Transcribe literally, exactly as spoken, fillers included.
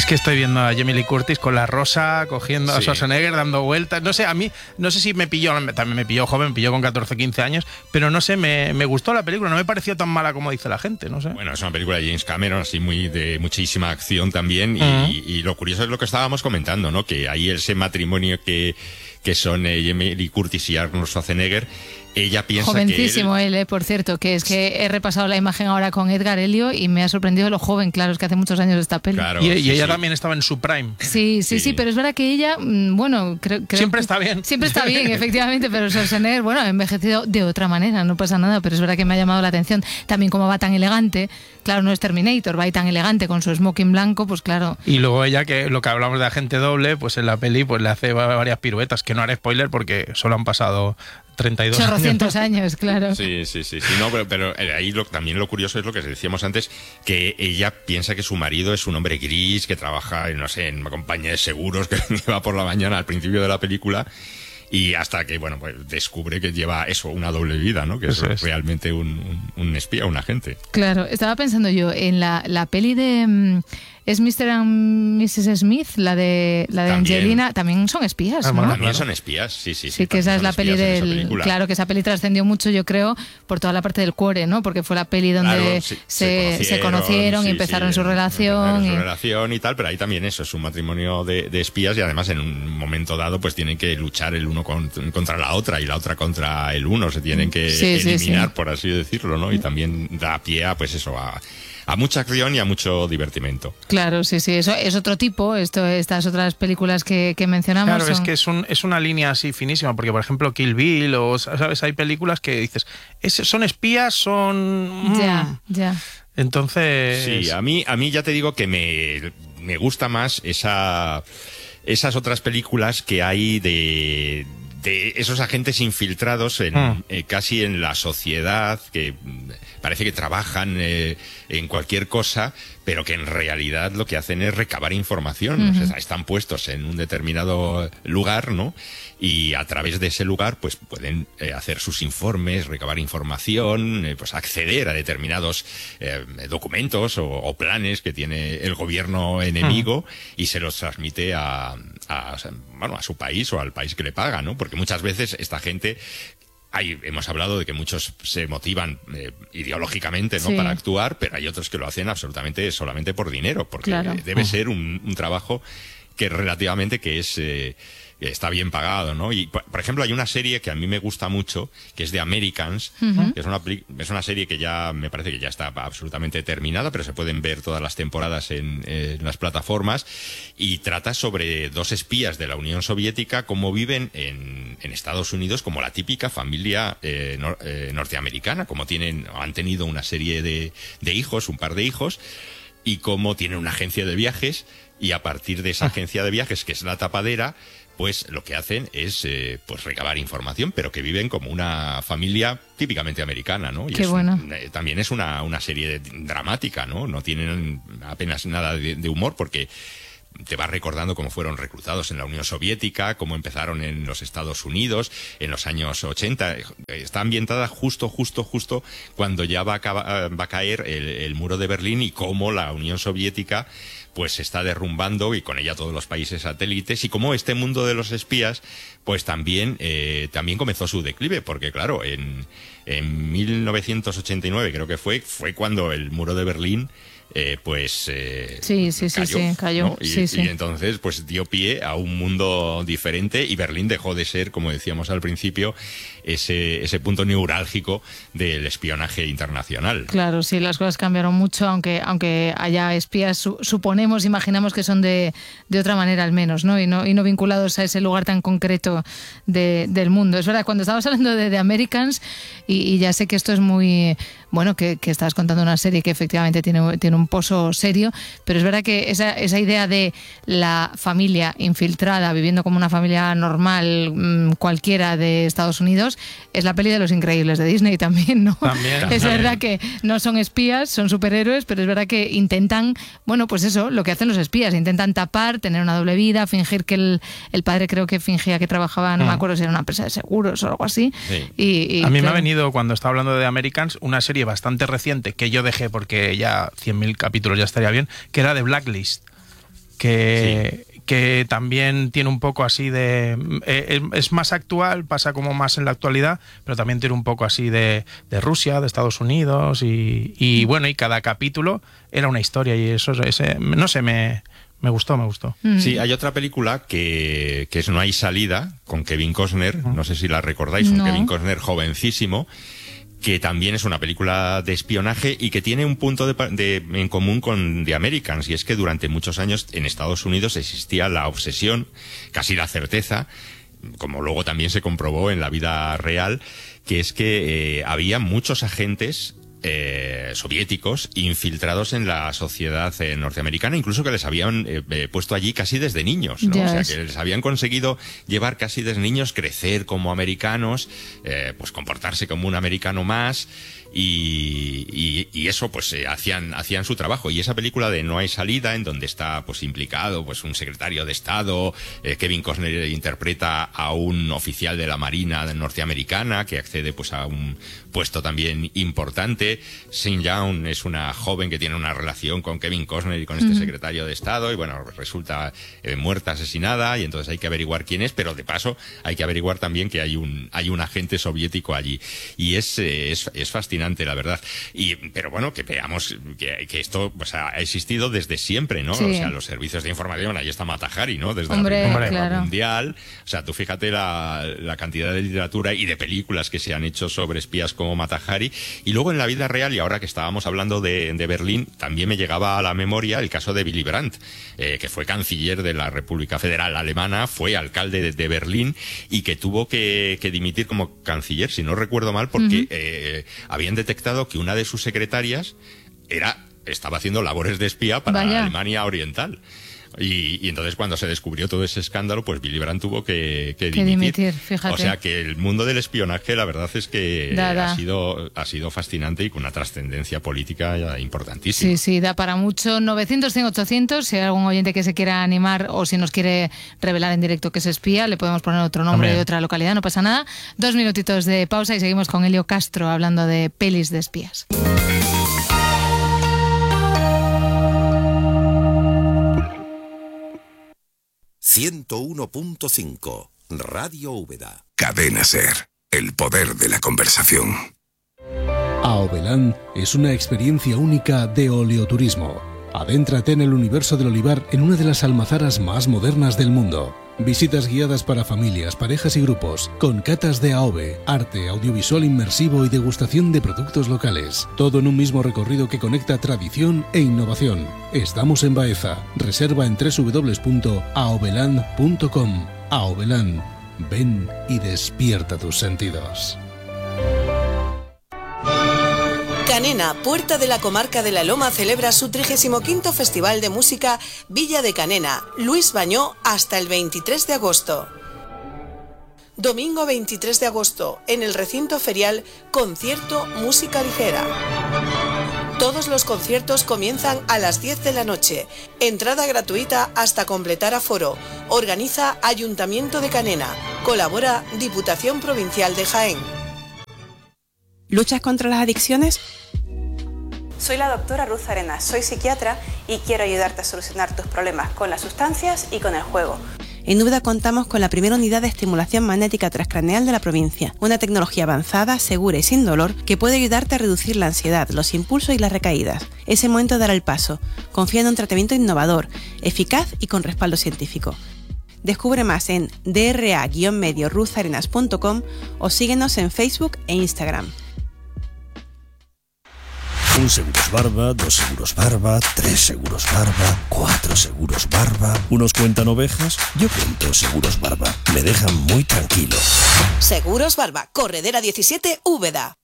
que estoy viendo a Jamie Lee Curtis con la rosa, cogiendo sí. a Schwarzenegger, dando vueltas. No sé, a mí, no sé si me pilló, también me pilló joven, me pilló con catorce, quince años, pero no sé, me, me gustó la película, no me pareció tan mala como dice la gente, no sé. Bueno, es una película de James Cameron, así muy de muchísima acción también, y, uh-huh. y, y lo curioso es lo que estábamos comentando, ¿no? Que ahí ese matrimonio que, que son eh, Jamie Lee Curtis y Arnold Schwarzenegger, ella piensa jovencísimo que él... él, eh, por cierto, que es que he repasado la imagen ahora con Edgar Elio y me ha sorprendido lo joven, claro, es que hace muchos años esta peli. Claro, y, y sí, ella sí. también estaba en su prime. Sí, sí, sí, sí, pero es verdad que ella, bueno, creo, creo siempre que está bien. Siempre está bien, efectivamente, pero Schwarzenegger, bueno, ha envejecido de otra manera, no pasa nada, pero es verdad que me ha llamado la atención también cómo va tan elegante. Claro, no es Terminator, va ahí tan elegante con su smoking blanco, pues claro. Y luego ella, que lo que hablamos de agente doble, pues en la peli pues le hace varias piruetas, que no haré spoiler porque solo han pasado treinta y dos chorrocientos años. años, claro. Sí, sí, sí, sí. No, pero, pero ahí lo, también lo curioso es lo que decíamos antes, que ella piensa que su marido es un hombre gris, que trabaja, no sé, en una compañía de seguros, que va por la mañana al principio de la película, y hasta que, bueno, pues descubre que lleva eso, una doble vida, ¿no? Que eso es, es realmente un, un, un espía, un agente. Claro, estaba pensando yo en la, la peli de... Um, es mister and missus Smith, la de la de también, Angelina, también son espías, ah, ¿no? También claro. son espías, sí, sí. Sí, sí que esa es la peli del... Claro, que esa peli trascendió mucho, yo creo, por toda la parte del cuore, ¿no? Porque fue la peli donde claro, sí, se, se conocieron, se conocieron sí, y empezaron sí, su relación. Su y... relación y tal, pero ahí también eso, es un matrimonio de, de espías y además en un momento dado pues tienen que luchar el uno con, contra la otra y la otra contra el uno, se tienen que sí, eliminar, sí, sí. por así decirlo, ¿no? Y también da pie a, pues eso, a... a mucha acción y a mucho divertimento. Claro, sí, sí, eso es otro tipo, esto, estas otras películas que, que mencionamos. Claro, son... es que es, un, es una línea así finísima, porque por ejemplo Kill Bill o, ¿sabes? Hay películas que dices, ¿es, son espías, son...? Ya, mm. ya. Entonces... Sí, a mí, a mí ya te digo que me, me gusta más esa, esas otras películas que hay de... de esos agentes infiltrados en, mm. eh, casi en la sociedad, que parece que trabajan eh, en cualquier cosa, pero que en realidad lo que hacen es recabar información. Uh-huh. O sea, están puestos en un determinado lugar, ¿no? Y a través de ese lugar pues pueden eh, hacer sus informes, recabar información, eh, pues acceder a determinados eh, documentos o, o planes que tiene el gobierno enemigo uh-huh. y se los transmite a, a, bueno, a su país o al país que le paga, ¿no? Porque muchas veces esta gente... Hay, hemos hablado de que muchos se motivan eh, ideológicamente, ¿no? Sí. Para actuar, pero hay otros que lo hacen absolutamente solamente por dinero, porque claro. debe ser un, un trabajo que relativamente que es eh, está bien pagado, ¿no? Y por, por ejemplo hay una serie que a mí me gusta mucho, que es de Americans, uh-huh. que es una es una serie que ya me parece que ya está absolutamente terminada, pero se pueden ver todas las temporadas en, eh, en las plataformas, y trata sobre dos espías de la Unión Soviética, cómo viven en, en Estados Unidos como la típica familia eh, nor, eh, norteamericana, como tienen, han tenido una serie de, de hijos, un par de hijos, y cómo tienen una agencia de viajes, y a partir de esa agencia de viajes, que es La Tapadera, pues lo que hacen es eh, pues recabar información, pero que viven como una familia típicamente americana, ¿no? Y Qué es bueno. un, eh, también es una, una serie dramática, ¿no? No tienen apenas nada de, de humor, porque te va recordando cómo fueron reclutados en la Unión Soviética, cómo empezaron en los Estados Unidos en los años ochenta. Está ambientada justo, justo, justo cuando ya va a, va a caer el, el muro de Berlín, y cómo la Unión Soviética pues se está derrumbando, y con ella todos los países satélites, y cómo este mundo de los espías pues también eh, también comenzó su declive, porque claro, en, en mil novecientos ochenta y nueve creo que fue, fue cuando el muro de Berlín Eh, pues eh, sí, sí, cayó, sí, sí, cayó. ¿no? Y, sí, sí. y entonces pues dio pie a un mundo diferente, y Berlín dejó de ser, como decíamos al principio, ese, ese punto neurálgico del espionaje internacional. Claro, sí, las cosas cambiaron mucho, aunque aunque haya espías, su, suponemos, imaginamos que son de, de otra manera al menos, ¿no? Y no y no vinculados a ese lugar tan concreto de, del mundo. Es verdad, cuando estábamos hablando de, de Americans, y, y ya sé que esto es muy... Bueno, que, que estás contando una serie que efectivamente tiene, tiene un pozo serio, pero es verdad que esa, esa idea de la familia infiltrada, viviendo como una familia normal, mmm, cualquiera de Estados Unidos, es la peli de Los Increíbles de Disney también, ¿no? También, también. Es verdad que no son espías, son superhéroes, pero es verdad que intentan, bueno, pues eso, lo que hacen los espías, intentan tapar, tener una doble vida, fingir que el, el padre creo que fingía que trabajaba, no mm. me acuerdo si era una empresa de seguros o algo así. Sí. Y, y, a mí claro, me ha venido, cuando estaba hablando de Americans, una serie bastante reciente que yo dejé porque ya cien mil capítulos ya estaría bien, que era de Blacklist. que, sí. que también tiene un poco así de... Eh, es más actual, pasa como más en la actualidad, pero también tiene un poco así de, de Rusia, de Estados Unidos, y, y bueno, y cada capítulo era una historia, y eso, ese, no sé, me... Me gustó, me gustó. Sí, hay otra película que, que es No hay salida, con Kevin Costner, no sé si la recordáis, no. un Kevin Costner jovencísimo, que también es una película de espionaje y que tiene un punto de, de, en común con The Americans, y es que durante muchos años en Estados Unidos existía la obsesión, casi la certeza, como luego también se comprobó en la vida real, que es que eh, había muchos agentes Eh, soviéticos infiltrados en la sociedad eh, norteamericana, incluso que les habían eh, eh, puesto allí casi desde niños, ¿no? Yes. O sea, que les habían conseguido llevar casi desde niños, crecer como americanos, eh, pues comportarse como un americano más, y, y, y eso pues eh, hacían hacían su trabajo. Y esa película de No hay salida, en donde está pues implicado pues un secretario de Estado, eh, Kevin Costner interpreta a un oficial de la Marina norteamericana que accede pues a un puesto también importante. Sin Young es una joven que tiene una relación con Kevin Costner y con este uh-huh. secretario de Estado, y bueno, resulta eh, muerta, asesinada, y entonces hay que averiguar quién es, pero de paso hay que averiguar también que hay un hay un agente soviético allí, y es eh, es, es fascinante, la verdad. Y pero bueno, que veamos que, que esto pues, ha existido desde siempre, ¿no? Sí. O sea, los servicios de información, ahí está Mata Hari, ¿no? Desde Hombre, la Primera claro. Guerra Mundial. O sea, tú fíjate la, la cantidad de literatura y de películas que se han hecho sobre espías como Mata Hari. Y luego en la vida real, y ahora que estábamos hablando de, de Berlín, también me llegaba a la memoria el caso de Willy Brandt, eh, que fue canciller de la República Federal Alemana, fue alcalde de, de Berlín, y que tuvo que, que dimitir como canciller, si no recuerdo mal, porque uh-huh. eh, habían detectado que una de sus secretarias era estaba haciendo labores de espía para Vaya. Alemania Oriental. Y, y entonces cuando se descubrió todo ese escándalo, pues Willy Brandt tuvo que, que, que dimitir. dimitir, fíjate. O sea que el mundo del espionaje, la verdad es que da, da. ha sido ha sido fascinante y con una trascendencia política importantísima. Sí, sí, da para mucho. novecientos, cien, ochocientos, si hay algún oyente que se quiera animar o si nos quiere revelar en directo que es espía, le podemos poner otro nombre Amén. de otra localidad, no pasa nada. Dos minutitos de pausa y seguimos con Elio Castro hablando de pelis de espías. ciento uno punto cinco Radio Úbeda. Cadena SER, el poder de la conversación. Aovelán es una experiencia única de oleoturismo. Adéntrate en el universo del olivar en una de las almazaras más modernas del mundo. Visitas guiadas para familias, parejas y grupos, con catas de AOVE, arte, audiovisual inmersivo y degustación de productos locales. Todo en un mismo recorrido que conecta tradición e innovación. Estamos en Baeza. Reserva en doble u doble u doble u punto aovelán punto com. Aovelán. Ven y despierta tus sentidos. Canena, puerta de la comarca de la Loma, celebra su trigésimo quinto Festival de Música Villa de Canena, Luis Bañó, hasta el veintitrés de agosto. Domingo veintitrés de agosto, en el recinto ferial, concierto Música Ligera. Todos los conciertos comienzan a las diez de la noche. Entrada gratuita hasta completar aforo. Organiza Ayuntamiento de Canena. Colabora Diputación Provincial de Jaén. ¿Luchas contra las adicciones? Soy la doctora Ruth Arenas, soy psiquiatra y quiero ayudarte a solucionar tus problemas con las sustancias y con el juego. En Úbeda contamos con la primera unidad de estimulación magnética transcraneal de la provincia, una tecnología avanzada, segura y sin dolor que puede ayudarte a reducir la ansiedad, los impulsos y las recaídas. Es el momento de dar el paso. Confía en un tratamiento innovador, eficaz y con respaldo científico. Descubre más en d r a guion medio ruth arenas punto com o síguenos en Facebook e Instagram. Un seguros barba, dos seguros barba, tres seguros barba, cuatro seguros barba. Unos cuentan ovejas, yo cuento seguros barba. Me dejan muy tranquilo. Seguros Barba, Corredera diecisiete, Úbeda.